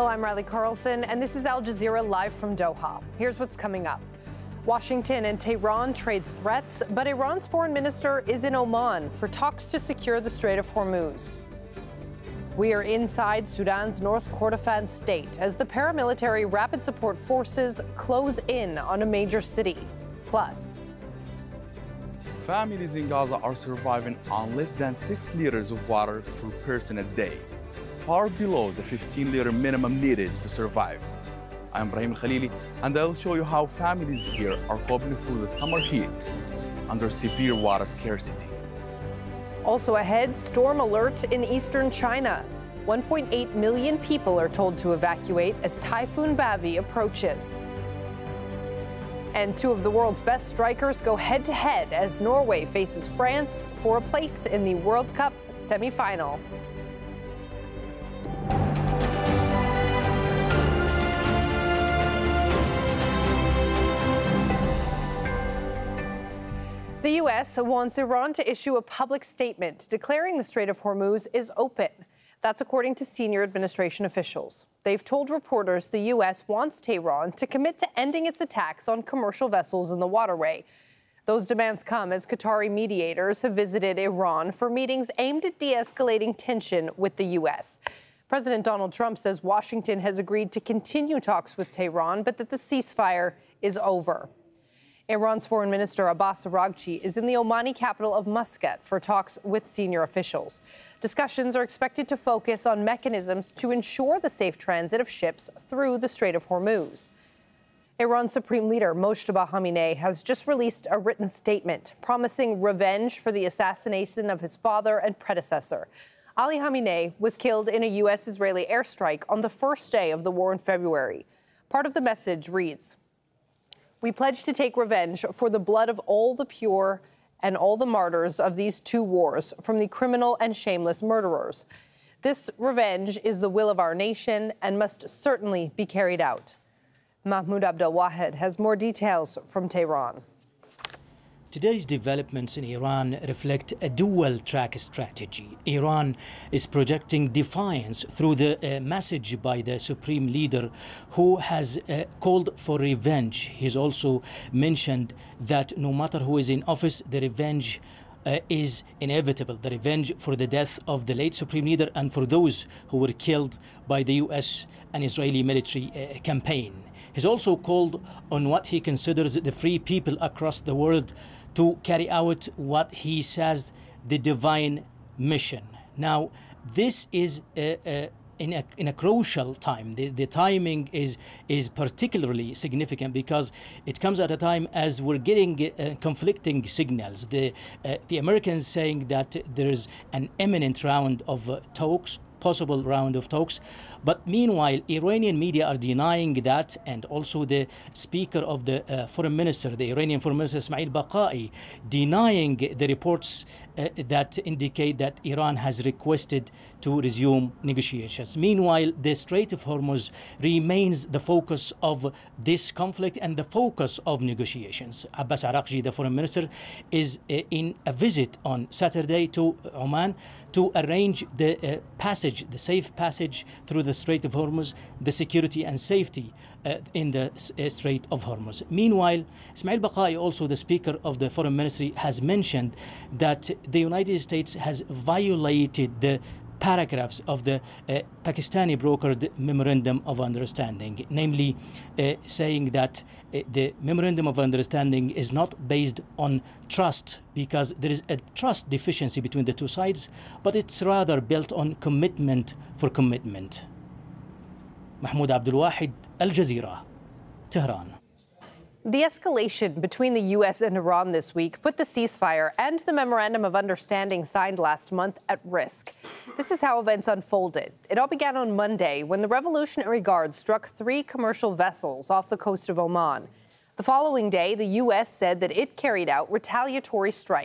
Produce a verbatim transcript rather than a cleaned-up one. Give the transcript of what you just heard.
Hello, I'm Riley Carlson, and this is Al Jazeera live from Doha. Here's what's coming up. Washington and Tehran trade threats, but Iran's foreign minister is in Oman for talks to secure the Strait of Hormuz. We are inside Sudan's North Kordofan state as the paramilitary rapid support forces close in on a major city. Plus, families in Gaza are surviving on less than six liters of water per person a day, far below the fifteen liter minimum needed to survive. I'm Ibrahim Al-Khalili, and I'll show you how families here are coping through the summer heat under severe water scarcity. Also ahead, storm alert in eastern China. one point eight million people are told to evacuate as Typhoon Bavi approaches. And two of the world's best strikers go head-to-head as Norway faces France for a place in the World Cup semifinal. The U S wants Iran to issue a public statement declaring the Strait of Hormuz is open. That's according to senior administration officials. They've told reporters the U S wants Tehran to commit to ending its attacks on commercial vessels in the waterway. Those demands come as Qatari mediators have visited Iran for meetings aimed at de-escalating tension with the U S. President Donald Trump says Washington has agreed to continue talks with Tehran, but that the ceasefire is over. Iran's Foreign Minister Abbas Araghchi is in the Omani capital of Muscat for talks with senior officials. Discussions are expected to focus on mechanisms to ensure the safe transit of ships through the Strait of Hormuz. Iran's Supreme Leader Mojtaba Khamenei has just released a written statement promising revenge for the assassination of his father and predecessor. Ali Khamenei was killed in a U S-Israeli airstrike on the first day of the war in February. Part of the message reads, "We pledge to take revenge for the blood of all the pure and all the martyrs of these two wars from the criminal and shameless murderers. This revenge is the will of our nation and must certainly be carried out." Mahmoud Abdelwahed has more details from Tehran. Today's developments in Iran reflect a dual-track strategy. Iran is projecting defiance through the uh, message by the Supreme Leader, who has uh, called for revenge. He's also mentioned that no matter who is in office, the revenge uh, is inevitable. The revenge for the death of the late Supreme Leader and for those who were killed by the U S and Israeli military uh, campaign. He's also called on what he considers the free people across the world to carry out what he says the divine mission. Now, this is uh, uh, in, a, in a crucial time. The, the timing is, is particularly significant because it comes at a time as we're getting uh, conflicting signals. The, uh, the Americans saying that there is an imminent round of uh, talks, possible round of talks. But meanwhile, Iranian media are denying that, and also the speaker of the uh, foreign minister, the Iranian foreign minister Ismail Baqai, denying the reports uh, that indicate that Iran has requested to resume negotiations. Meanwhile, the Strait of Hormuz remains the focus of this conflict and the focus of negotiations. Abbas Araghchi, the foreign minister, is uh, in a visit on Saturday to Oman to arrange the uh, passage, the safe passage through the Strait of Hormuz, the security and safety uh, in the uh, Strait of Hormuz. Meanwhile, Ismail Baqai, also the Speaker of the Foreign Ministry, has mentioned that the United States has violated the paragraphs of the uh, Pakistani brokered Memorandum of Understanding, namely uh, saying that uh, the Memorandum of Understanding is not based on trust because there is a trust deficiency between the two sides, but it's rather built on commitment for commitment. Mahmoud Abdelwahed, Al Jazeera, Tehran. The escalation between the U S and Iran this week put the ceasefire and the Memorandum of Understanding signed last month at risk. This is how events unfolded. It all began on Monday when the Revolutionary Guard struck three commercial vessels off the coast of Oman. The following day, the U S said that it carried out retaliatory strikes